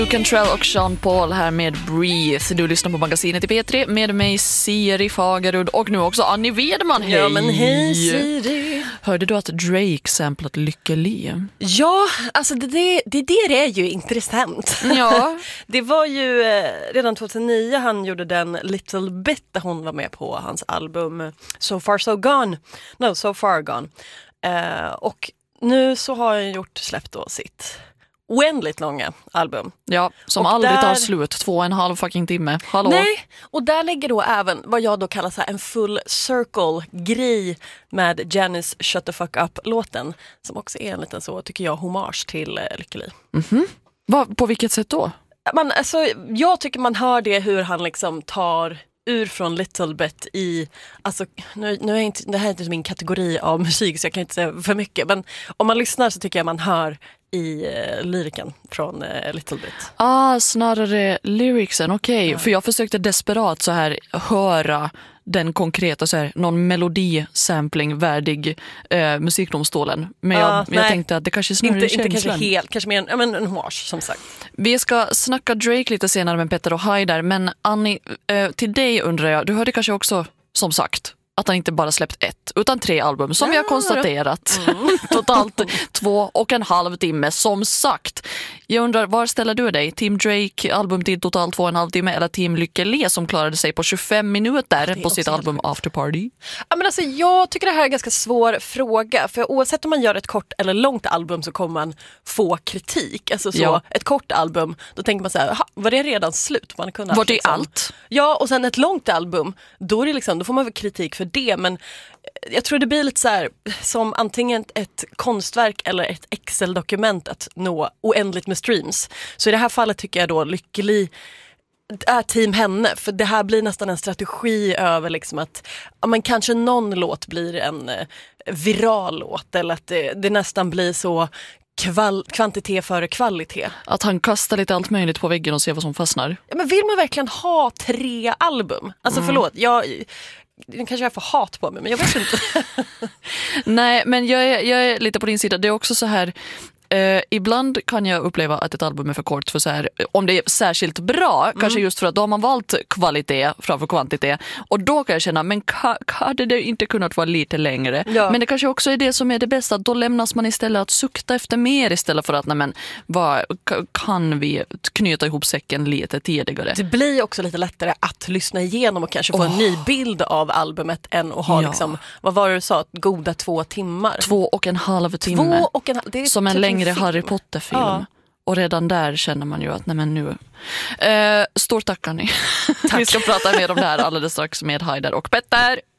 Cantrell och Sean Paul här med Breathe. Du lyssnar på magasinet i P3 med mig Siri Fagerud och nu också Annie Wedman. Hej! Ja men hej Siri! Hörde du att Drake samplat Lykke Li? Ja, alltså det är ju intressant. Ja. Det var ju redan 2009 han gjorde den Little Bit där hon var med på hans album So Far Gone. Och nu så har han släppt då sitt oändligt långa album. Ja, som och aldrig tar slut. 2,5 fucking timme. Hallå? Nej, och där lägger då även vad jag då kallar så här en full circle-grej med Janis Shut the Fuck Up-låten. Som också är en liten så, tycker jag, hommage till Lykke Li. På vilket sätt då? Jag tycker man hör det hur han liksom tar ur från Little Bit i, alltså nu är inte, det här är inte min kategori av musik så jag kan inte säga för mycket, men om man lyssnar så tycker jag man hör i lyriken från Little Bit. Snarare lyricsen, okej. Ja. För jag försökte desperat så här höra den konkreta så här, någon melodisampling värdig musikdomstolen. Men jag tänkte att det kanske snarare inte kanske helt, kanske mer en hommage som sagt. Vi ska snacka Drake lite senare med Petter och Haidar, men Annie, till dig undrar jag, du hörde kanske också som sagt att han inte bara släppt 1 utan 3 album som vi har konstaterat. Totalt 2,5 timme som sagt. Jag undrar, var ställer du dig? Team Drake, albumtid totalt 2,5 timme eller Team Lykke Li som klarade sig på 25 minuter på sitt album After Party? Ja, men alltså, jag tycker det här är en ganska svår fråga, för oavsett om man gör ett kort eller långt album så kommer man få kritik. Alltså så, ett kort album, då tänker man så här, var det redan slut? Man kunde var det liksom allt? Ja, och sen ett långt album, då är det liksom, då får man väl kritik för det, men jag tror det blir lite så här som antingen ett konstverk eller ett Excel-dokument att nå oändligt med streams. Så i det här fallet tycker jag då Lykke Li är team henne, för det här blir nästan en strategi över liksom att men kanske någon låt blir en viral låt eller att det nästan blir så kvantitet före kvalitet. Att han kastar lite allt möjligt på väggen och ser vad som fastnar. Ja, men vill man verkligen ha 3 album? Alltså förlåt, nu kanske jag får hat på mig, men jag vet inte. Nej, men jag är lite på din sida. Det är också så här, ibland kan jag uppleva att ett album är för kort för så här, om det är särskilt bra, kanske just för att då har man valt kvalitet framför kvantitet, och då kan jag känna, men hade det inte kunnat vara lite längre? Ja. Men det kanske också är det som är det bästa, då lämnas man istället att sukta efter mer istället för att, nej men, kan vi knyta ihop säcken lite tidigare? Det blir också lite lättare att lyssna igenom och kanske få en ny bild av albumet än att ha liksom, vad var det du sa, goda 2 timmar? 2,5 timme. 2,5, det är som en längre Harry Potter-film. Ja. Och redan där känner man ju att nej men nu. Stort tack, Annie. Vi ska prata mer om det här alldeles strax med Haidar och Petter.